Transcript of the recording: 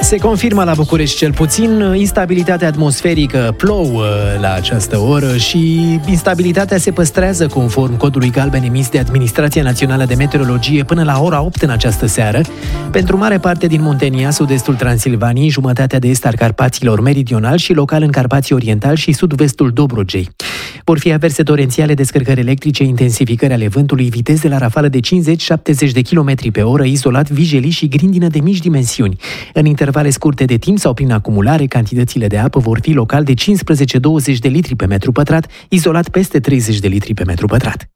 Se confirmă la București cel puțin instabilitatea atmosferică, plouă la această oră și instabilitatea se păstrează conform codului galben emis de Administrația Națională de Meteorologie până la ora 8 în această seară. Pentru mare parte din Muntenia, sud-estul Transilvaniei, jumătatea de est al Carpaților meridional și local în Carpații Oriental și sud-vestul Dobrogei. Vor fi averse torențiale, descărcări electrice, intensificări ale vântului, viteze la rafală de 50-70 de km pe oră, izolat vijelii și grindină de mici dimensiuni. În intervale scurte de timp sau prin acumulare, cantitățile de apă vor fi local de 15-20 de litri pe metru pătrat, izolat peste 30 de litri pe metru pătrat.